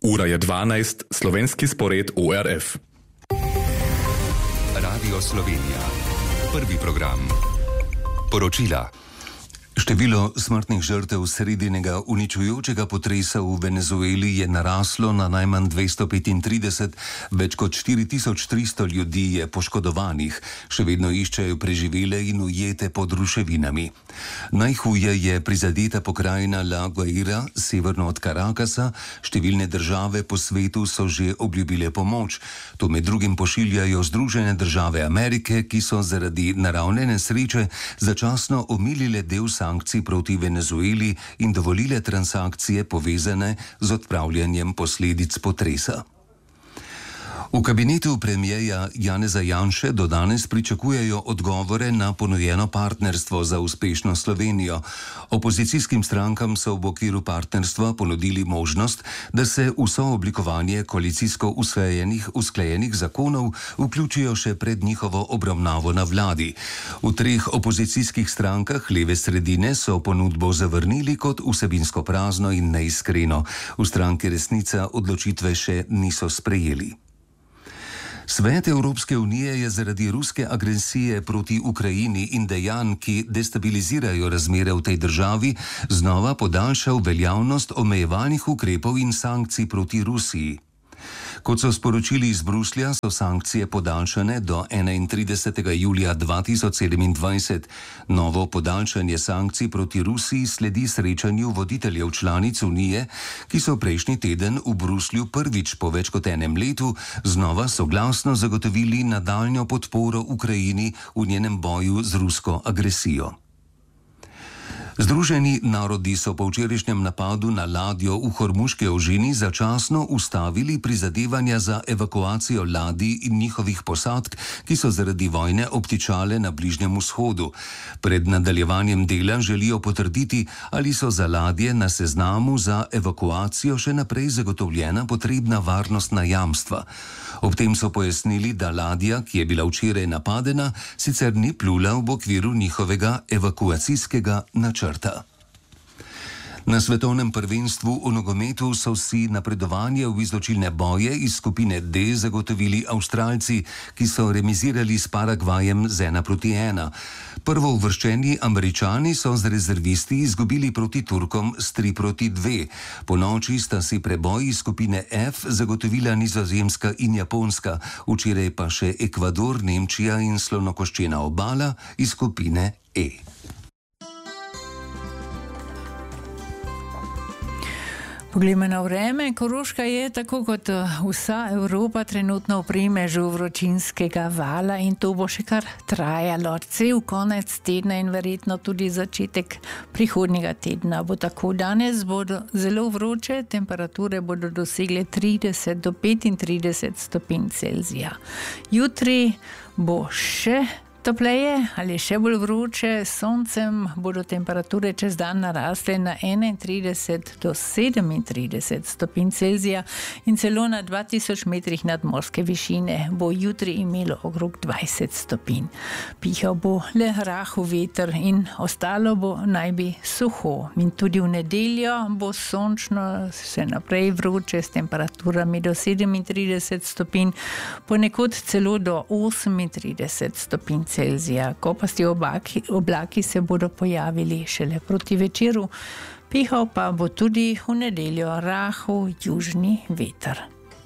Ura je 12, slovenski spored ORF. Radio Slovenija. Prvi program. Poročila. Število smrtnih žrtev sredinega uničujočega potresa v Venezueli je naraslo na najmanj 235, več kot 4300 ljudi je poškodovanih, še vedno iščejo preživele in ujete pod ruševinami. Najhuje je prizadeta pokrajina La Guaira, severno od Carakasa, številne države po svetu so že obljubile pomoč. To med drugim pošiljajo Združene države Amerike, ki so zaradi naravne nesreče začasno omilile del sankcij proti Venezueli in dovolile transakcije povezane z odpravljanjem posledic potresa. V kabinetu premierja Janeza Janše do danes pričakujejo odgovore na ponujeno partnerstvo za uspešno Slovenijo. Opozicijskim strankam so v okviru partnerstva ponudili možnost, da se v sooblikovanje koalicijsko usklajenih zakonov vključijo še pred njihovo obravnavo na vladi. V treh opozicijskih strankah leve sredine so ponudbo zavrnili kot vsebinsko prazno in neiskreno. V stranki Resnica odločitve še niso sprejeli. Svet Evropske unije je zaradi ruske agresije proti Ukrajini in dejanj, ki destabilizirajo razmere v tej državi, znova podaljšal veljavnost omejevalnih ukrepov in sankcij proti Rusiji. Kot so sporočili iz Bruslja, so sankcije podaljšane do 31. julija 2027. Novo podaljšanje sankcij proti Rusiji sledi srečanju voditeljev članic Unije, ki so prejšnji teden v Bruslju prvič po več kot enem letu znova soglasno zagotovili nadaljnjo podporo Ukrajini v njenem boju z rusko agresijo. Združeni narodi so po včerajšnjem napadu na ladjo v Hormuški ožini začasno ustavili prizadevanja za evakuacijo ladij in njihovih posadk, ki so zaradi vojne obtičale na Bližnjem vzhodu. Pred nadaljevanjem dela želijo potrditi, ali so za ladje na seznamu za evakuacijo še naprej zagotovljena potrebna varnostna jamstva. Ob tem so pojasnili, da ladja, ki je bila včeraj napadena, sicer ni plula v okviru njihovega evakuacijskega načrta. Na svetovnem prvenstvu v nogometu so si napredovanje v izločilne boje iz skupine D zagotovili Avstralci, ki so remizirali s Paragvajem z 1-1. Prvouvrščeni Američani so z rezervisti izgubili proti Turkom s 3-2. Po noči sta si preboj iz skupine F zagotovila Nizozemska in Japonska, včeraj pa še Ekvador, Nemčija in Slonokoščena obala iz skupine E. Poglejmo na vreme. Koroška je, tako kot vsa Evropa, trenutno v primežu vročinskega vala in to bo še kar trajalo. Cel konec tedna in verjetno tudi začetek prihodnjega tedna bo tako. Danes bodo zelo vroče, temperature bodo dosegle 30 do 35 stopinj Celzija. Jutri bo še topleje ali še bolj vroče, s soncem bodo temperature čez dan narasle na 31 do 37 stopinj Celzija in celo na 2000 metrih nadmorske višine bo jutri imelo okrog 20 stopinj. Pihal bo le rahel veter in ostalo bo naj bi suho. In tudi v nedeljo bo sončno, še naprej vroče s temperaturami do 37 stopinj, ponekod celo do 38 stopinj Celzija. Kopasti oblaki se bodo pojavili šele proti večeru, pihal pa bo tudi v nedeljo rahel južni veter.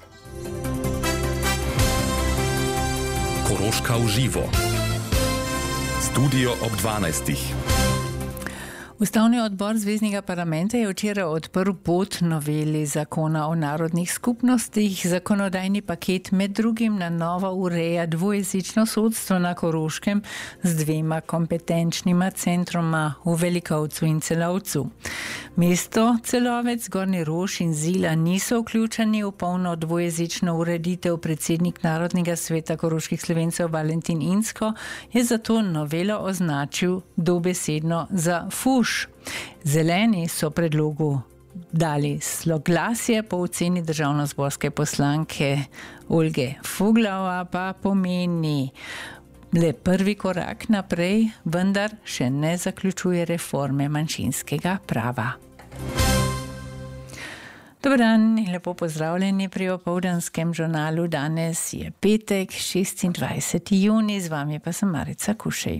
Koroška v živo. Studio ob 12. Ustavni odbor Zveznega parlamenta je včeraj odprl pot noveli zakona o narodnih skupnostih. Zakonodajni paket med drugim na novo ureja dvojezično sodstvo na Koroškem z 2 kompetenčnima centroma v Velikovcu in Celovcu. Mesto Celovec, Gornji Rož in Zila niso vključeni v polno dvojezično ureditev. Predsednik Narodnega sveta koroških Slovencev Valentin Inzko je zato novelo označil dobesedno za fuš. Zeleni so predlogu dali soglasje, po oceni državnozborske poslanke Olge Fuglova pa pomeni le prvi korak naprej, vendar še ne zaključuje reforme manjšinskega prava. Dobar dan in lepo pozdravljeni pri opoldanskem žurnalu. Danes je petek, 26. juni, z vami pa sem Marica Kušej.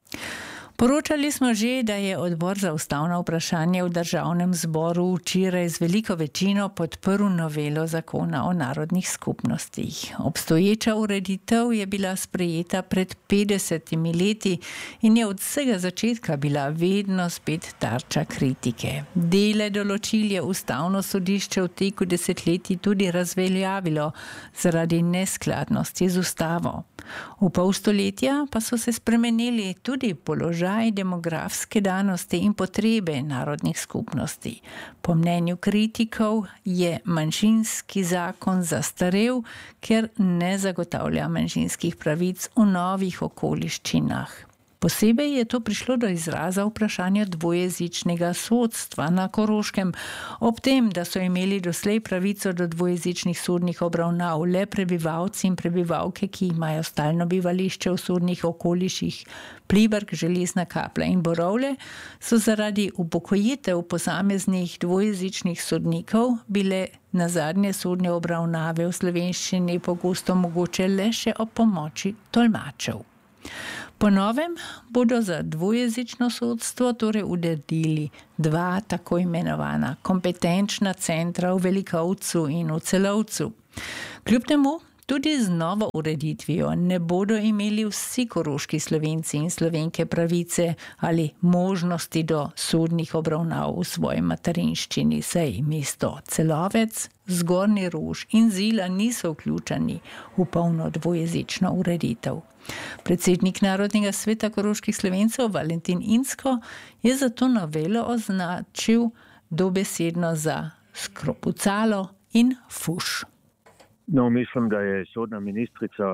Poročali smo že, da je odbor za ustavna vprašanja v Državnem zboru včeraj z veliko večino podprl novelo zakona o narodnih skupnostih. Obstoječa ureditev je bila sprejeta pred 50 leti in je od vsega začetka bila vedno spet tarča kritike. Dele določil je ustavno sodišče v teku desetletij tudi razveljavilo zaradi neskladnosti z ustavo. V pol stoletja pa so se spremenili tudi položaj, demografske danosti in potrebe narodnih skupnosti. Po mnenju kritikov je manjšinski zakon zastarel, ker ne zagotavlja manjšinskih pravic v novih okoliščinah. Posebej je to prišlo do izraza vprašanja dvojezičnega sodstva na Koroškem, ob tem, da so imeli doslej pravico do dvojezičnih sodnih obravnav le prebivalci in prebivalke, ki imajo stalno bivališče v sodnih okoliših Pliberk, Železna Kapla in Borovlje, so zaradi upokojitev posameznih dvojezičnih sodnikov bile nazadnje sodne obravnave v slovenščini pogosto mogoče le še ob pomoči tolmačev. Po novem bodo za dvojezično sodstvo torej uredili dva tako imenovana kompetenčna centra v Velikovcu in v Celovcu. Kljub temu tudi z novo ureditvijo ne bodo imeli vsi koroški Slovenci in Slovenke pravice ali možnosti do sodnih obravnav v svoji materinščini, saj mesto Celovec, Zgornji Rož in Zila niso vključeni v polno dvojezično ureditev. Predsednik Narodnega sveta koroških Slovencev Valentin Inzko je zato novelo označil dobesedno za skropucalo in fuš. No, mislim, da je sodna ministrica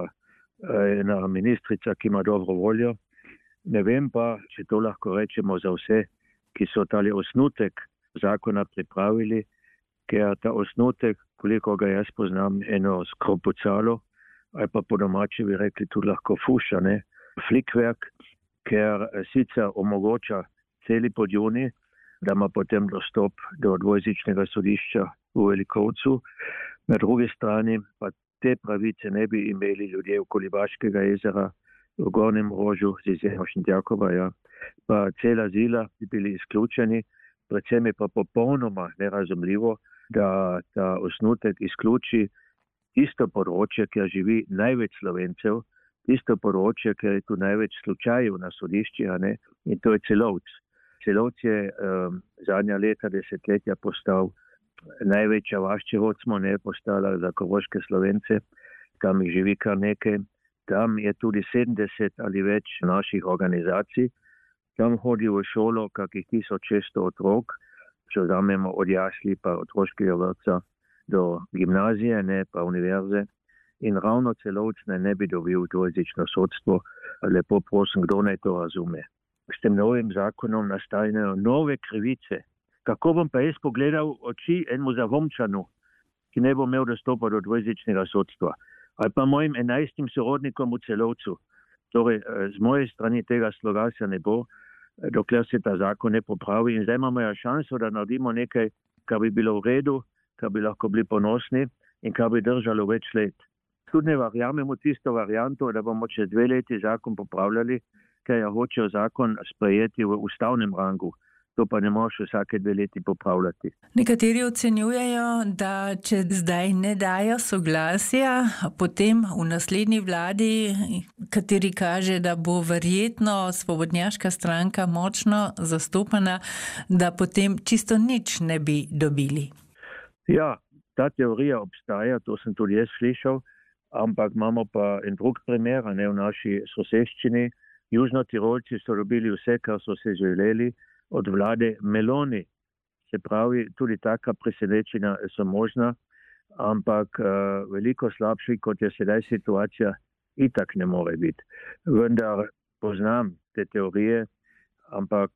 ena ministrica, ki ima dobro voljo. Ne vem pa, če to lahko rečemo za vse, ki so tali osnutek zakona pripravili, ker ta osnutek, koliko ga jaz poznam, eno skropucalo, ali pa po domači bi rekli tudi lahko fuša, ne, flikwerk, ker sicer omogoča celi podjuni, da ima potem dostop do dvojezičnega sodišča v Velikovcu. Na drugi strani pa te pravice ne bi imeli ljudje okoli Baškega jezera, v Gornjem Rožu, z izjemo Šentjakova, ja, pa cela Zila bi bili izključeni. Predvsem je pa popolnoma nerazumljivo, da ta osnutek izključi isto področje, kjer živi največ Slovencev, isto področje, kjer je tu največ slučajev na sodiščih, in to je Celovc. Celovc je zadnja leta, desetletja postal največja vaščeva, postala za koroške Slovence, tam jih živi kar nekaj. Tam je tudi 70 ali več naših organizacij. Tam hodi v šolo kakih 1600 otrok, če vzamemo od jasli pa otroškega vrtca do gimnazije, ne pa univerze. In ravno Celovc ne bi dobil dvojezično sodstvo. Lepo prosim, kdo naj to razume. S tem novim zakonom nastajajo nove krivice. Kako bom pa jaz pogledal oči enemu Zavomčanu, ki ne bo imel dostopa do dvojezičnega sodstva, ali pa mojim 11 sorodnikom v Celovcu. Torej, z moje strani tega soglasja ne bo, dokler se ta zakon ne popravi. In zdaj imamo šanso, da naredimo nekaj, kar bi bilo v redu, kar bi lahko bili ponosni in kar bi držalo več let. Tudi ne verjamemo tisto varianto, da bomo čez 2 leti zakon popravljali, ker je hočejo zakon sprejeti v ustavnem rangu. To pa ne moreš vsake 2 leti popravljati. Nekateri ocenjujejo, da če zdaj ne dajo soglasja, potem v naslednji vladi, kateri kaže, da bo verjetno svobodnjaška stranka močno zastopana, da potem čisto nič ne bi dobili. Ja, ta teorija obstaja, to sem tudi jaz slišal, ampak imamo pa en drug primer, v naši soseščini. Južnotirolci so dobili vse, kar so se želeli od vlade Meloni. Se pravi, tudi taka presenečenja so možna, ampak veliko slabši, kot je sedaj situacija, itak ne more biti. Vendar poznam te teorije, ampak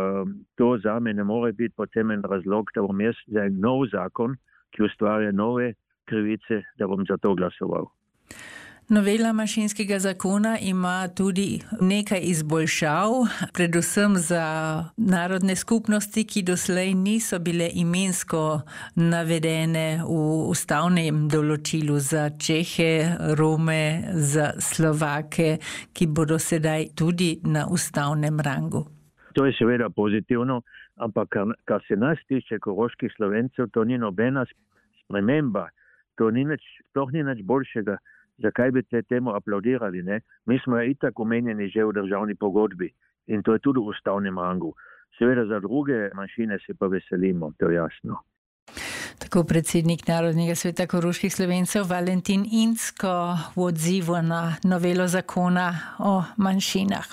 to zame ne more biti potem en razlog, da bom jaz za nov zakon, ki ustvarja nove krivice, da bom za to glasoval. Novela manjšinskega zakona ima tudi nekaj izboljšav, predvsem za narodne skupnosti, ki doslej niso bile imensko navedene v ustavnem določilu, za Čehe, Rome, za Slovake, ki bodo sedaj tudi na ustavnem rangu. To je seveda pozitivno, ampak kar se nas tiče koroških Slovencev, to ni nobena sprememba, to ni sploh ni nič boljšega. Zakaj bi te temu aplaudirali, ne? Mi smo itak omenjeni že v državni pogodbi in to je tudi v ustavnem rangu. Seveda za druge manjšine se pa veselimo, to je jasno. Tako predsednik Narodnega sveta koroških Slovencev Valentin Incko v odzivu na novelo zakona o manjšinah.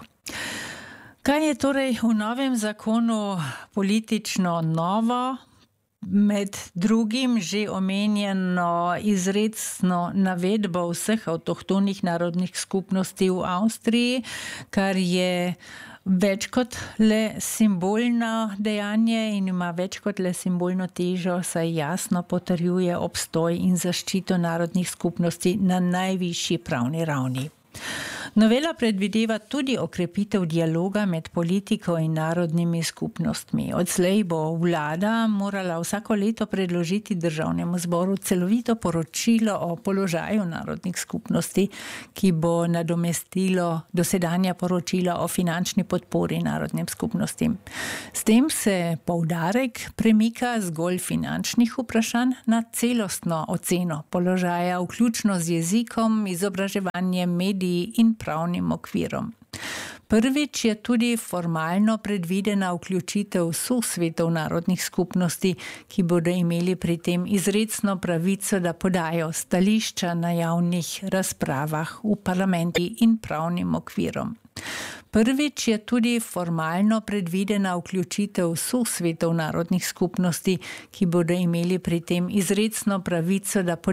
Kaj je torej v novem zakonu politično novo? Med drugim že omenjeno izrecno navedbo vseh avtohtonih narodnih skupnosti v Avstriji, kar je več kot le simbolno dejanje in ima več kot le simbolno težo, saj jasno potrjuje obstoj in zaščito narodnih skupnosti na najvišji pravni ravni. Novela predvideva tudi okrepitev dialoga med politiko in narodnimi skupnostmi. Odslej bo vlada morala vsako leto predložiti državnemu zboru celovito poročilo o položaju narodnih skupnosti, ki bo nadomestilo dosedanja poročila o finančni podpori narodnim skupnostim. S tem se poudarek premika zgolj finančnih vprašanj na celostno oceno položaja, vključno z jezikom, izobraževanjem, mediji in pravnim okvirom. Prvič je tudi formalno predvidena vključitev sosvetov narodnih skupnosti, ki bodo imeli pri tem izrecno pravico, da podajo stališča na javnih razpravah v parlamentu in pravnim okvirom. Prvič je tudi formalno predvidena vključitev sosvetov narodnih skupnosti, ki bodo imeli pri tem izrecno pravico, da